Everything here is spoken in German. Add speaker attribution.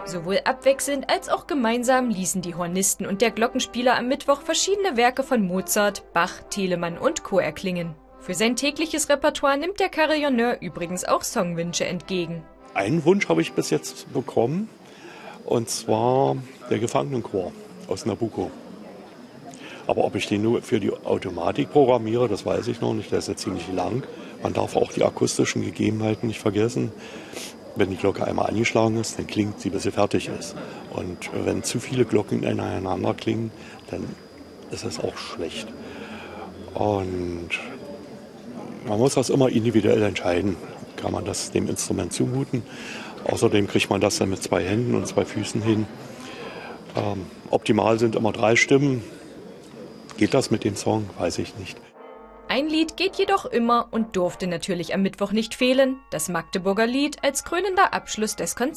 Speaker 1: Sowohl abwechselnd als auch gemeinsam ließen die Hornisten und der Glockenspieler am Mittwoch verschiedene Werke von Mozart, Bach, Telemann und Co. erklingen. Für sein tägliches Repertoire nimmt der Carillonneur übrigens auch Songwünsche entgegen.
Speaker 2: Einen Wunsch habe ich bis jetzt bekommen, und zwar der Gefangenenchor aus Nabucco. Aber ob ich den nur für die Automatik programmiere, das weiß ich noch nicht, der ist ja ziemlich lang. Man darf auch die akustischen Gegebenheiten nicht vergessen. Wenn die Glocke einmal angeschlagen ist, dann klingt sie, bis sie fertig ist. Und wenn zu viele Glocken ineinander klingen, dann ist es auch schlecht. Und man muss das immer individuell entscheiden. Kann man das dem Instrument zumuten? Außerdem kriegt man das dann mit 2 Händen und 2 Füßen hin. Optimal sind immer 3 Stimmen. Geht das mit dem Song? Weiß ich nicht.
Speaker 1: Ein Lied geht jedoch immer und durfte natürlich am Mittwoch nicht fehlen: das Magdeburger Lied als krönender Abschluss des Konzerts.